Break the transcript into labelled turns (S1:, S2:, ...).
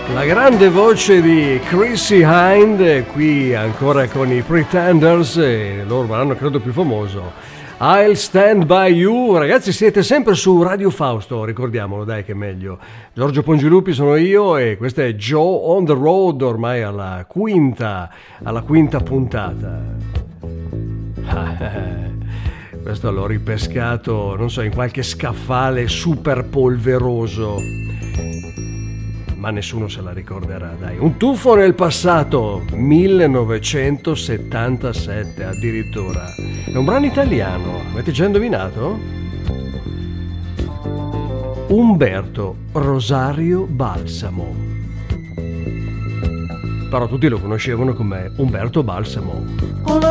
S1: La grande voce di Chrissie Hynde, qui ancora con i Pretenders, e loro l'hanno credo più famoso. I'll Stand By You. Ragazzi, siete sempre su Radio Fausto, ricordiamolo, dai, che è meglio. Giorgio Pongilupi sono io e questa è Joe on the Road, ormai alla quinta puntata. Questo l'ho ripescato, non so, in qualche scaffale super polveroso, ma nessuno se la ricorderà, dai. Un tuffo nel passato, 1977 addirittura. È un brano italiano, avete già indovinato? Umberto Rosario Balsamo. Però tutti lo conoscevano come Umberto Balsamo.